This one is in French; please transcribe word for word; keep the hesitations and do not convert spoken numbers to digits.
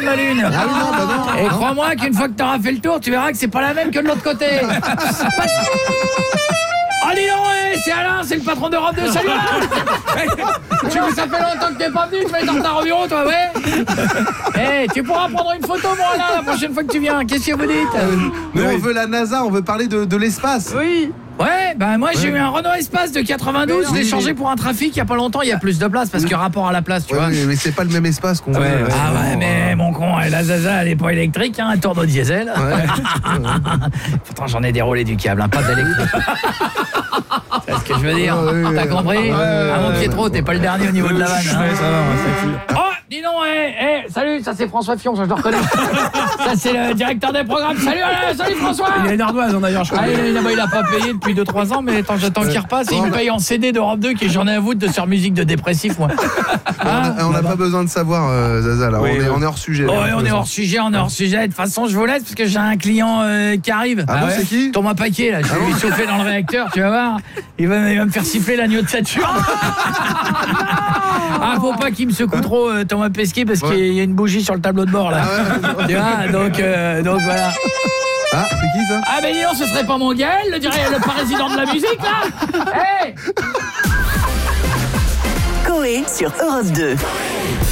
ma lune. Ah oui, non, bah non. Et crois-moi qu'une fois que tu auras fait le tour, tu verras que c'est pas la même que de l'autre côté. Oh dis donc, hey, c'est Alain, c'est le patron d'Europe deux. Salut Alain. Tu veux, ça fait longtemps que t'es pas venu, tu vas être en retard au bureau, toi, ouais. Eh, hey, tu pourras prendre une photo, moi, là, la prochaine fois que tu viens. Qu'est-ce que vous dites? Nous, on veut la NASA, on veut parler de, de l'espace. Oui. Ouais, ben moi j'ai Ouais. eu un Renault Espace de quatre-vingt-douze, je l'ai Oui, changé mais- pour un trafic il y a pas longtemps, il y a plus de place parce que rapport à la place, tu Ouais, vois. mais, mais c'est pas le même espace qu'on veut. Ouais, ouais. Ah ouais, mais mon con, la Zaza elle est pas électrique, hein, elle tourne au diesel. Ouais. Pourtant j'en ai déroulé du câble, hein, pas d'électrique. C'est ce que je veux dire. Ouais, ouais, T'as ouais. compris? Ouais, ouais, Ah mon ouais, Pietro, ouais. t'es pas le dernier au niveau de la vanne. Ouais, ça va, ouais, c'est cool. Oh, dis donc, hé, hé, salut, ça c'est François Fion, ça je le reconnais. Ça c'est le directeur des programmes. Salut Alain, salut François. Il est une ardoise, hein, d'ailleurs, je crois. Ah, il, il, il a pas payé depuis deux trois ans, mais attends, j'attends qu'il repasse et il me paye en C D d'Europe deux qui est j'en ai à vous de sur musique de dépressif, moi. Hein? On n'a pas besoin de savoir, euh, Zaza, là. Oui, on, est, oui. on est hors sujet. Oh, là. ouais, on est hors sujet, on est hors sujet. De toute façon, je vous laisse parce que j'ai un client euh, qui arrive. Ah bon, c'est qui? Thomas Paquet, là. Je vais lui souffler dans le réacteur, tu vas voir. Il va, il va me faire siffler l'agneau de Saturne. Ah, faut pas qu'il me secoue trop, euh, Thomas Pesquet, parce Ouais. qu'il y a une bougie sur le tableau de bord, là. Ah ouais. Tu vois, donc, euh, donc voilà. Ah, c'est qui ça? Ah, ben dis donc, ce serait pas mon Gaël, le, dirait- le président de la musique, là. Hey. Coé sur Europe deux.